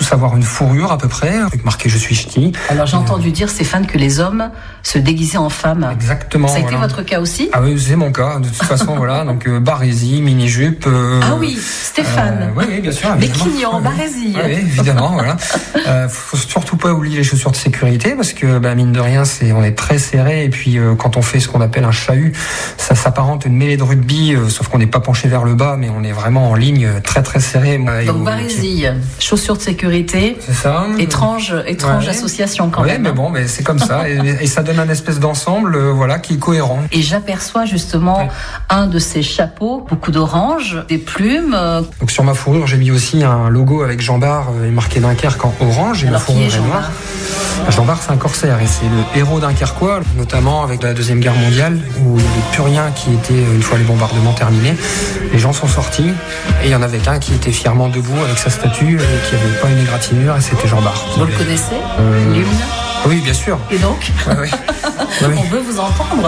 tous avoir une fourrure à peu près, avec marqué je suis ch'ti. Alors j'ai entendu dire, Stéphane, que les hommes se déguisaient en femmes. Exactement. Ça a été votre cas aussi? Ah oui, c'est mon cas, de toute façon, voilà. Donc barésie, mini-jupe. Ah oui, Stéphane. Oui, bien sûr. Mais Quignon, barésie. Oui, évidemment, voilà. Faut surtout pas oublier les chaussures de sécurité, parce que mine de rien, on est très serré, et puis quand on fait ce qu'on appelle un chahut, ça s'apparente à une mêlée de rugby, sauf qu'on n'est pas penché vers le bas, mais on est vraiment en ligne très très serré. Donc barésie, chaussures de sécurité. C'est ça. Étrange association quand même. Mais bon, mais c'est comme ça, et ça donne un espèce d'ensemble, qui est cohérent. Et j'aperçois justement un de ces chapeaux, beaucoup d'orange, des plumes. Donc sur ma fourrure, j'ai mis aussi un logo avec Jean Bart et marqué Dunkerque en orange. Et alors qui est Jean Bart? Jean Bart, c'est un corsaire et c'est le héros dunkerquois, notamment avec la Deuxième Guerre mondiale, où il y a des Puriens qui étaient, une fois les bombardements terminés, les gens sont sortis et il y en avait qu'un qui était fièrement debout avec sa statue et qui n'avait pas une égratignure, et c'était Jean Bart. Vous le connaissez, l'hymne? Oui, bien sûr. Et donc ouais. On veut vous entendre.